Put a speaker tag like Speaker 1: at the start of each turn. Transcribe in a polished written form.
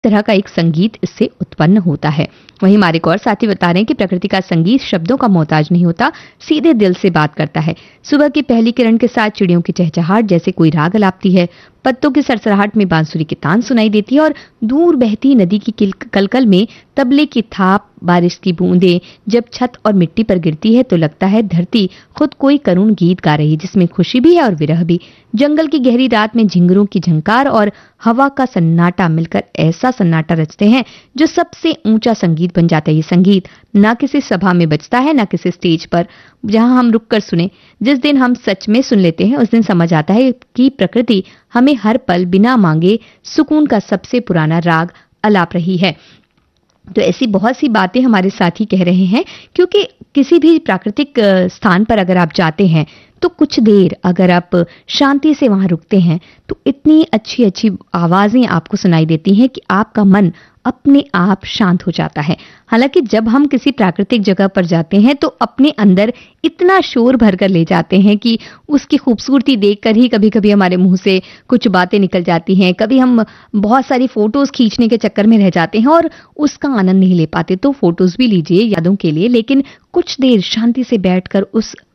Speaker 1: तरह का एक संगीत इससे उत्पन्न होता है। वहीं हमारे एक और साथी बता रहे हैं कि प्रकृति का संगीत शब्दों का मोहताज नहीं होता, सीधे दिल से बात करता है। सुबह की पहली किरण के साथ चिड़ियों की चहचहाट जैसे कोई राग अलापती है, पत्तों की सरसराहट में बांसुरी की तान सुनाई देती है और दूर बहती नदी की कलकल में तबले की थाप, बारिश की बूंदें जब छत और मिट्टी पर गिरती है तो लगता है धरती खुद कोई करुण गीत गा रही, जिसमें खुशी भी है और विरह भी। जंगल की गहरी रात में झिंगुरों की झंकार और हवा का सन्नाटा मिलकर ऐसा सन्नाटा रचते हैं जो सबसे ऊंचा संगीत बन जाता है। ये संगीत ना किसी सभा में बजता है, ना किसी स्टेज पर जहां हम रुक कर सुने। जिस दिन हम सच में सुन लेते हैं उस दिन समझ आता है कि प्रकृति हमें हर पल बिना मांगे सुकून का सबसे पुराना राग अलाप रही है। तो ऐसी बहुत सी बातें हमारे साथी कह रहे हैं, क्योंकि किसी भी प्राकृतिक स्थान पर अगर आप जाते हैं तो कुछ देर अगर आप शांति से वहां रुकते हैं तो इतनी अच्छी अच्छी आवाजें आपको सुनाई देती हैं कि आपका मन अपने आप शांत हो जाता है। हालांकि जब हम किसी प्राकृतिक जगह पर जाते हैं तो अपने अंदर इतना शोर भर कर ले जाते हैं कि उसकी खूबसूरती देखकर ही कभी कभी हमारे मुंह से कुछ बातें निकल जाती हैं। कभी हम बहुत सारी फोटोज खींचने के चक्कर में रह जाते हैं और उसका आनंद नहीं ले पाते। तो फोटोज भी लीजिए यादों के लिए, लेकिन कुछ देर शांति से बैठकर उस